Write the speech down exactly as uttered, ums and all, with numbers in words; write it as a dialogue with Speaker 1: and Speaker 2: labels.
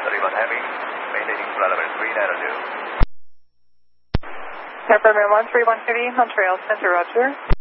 Speaker 1: thirty-one Heavy, maintaining flight level three nine zero.
Speaker 2: Airplane one three one Heavy, Montreal Center, Roger.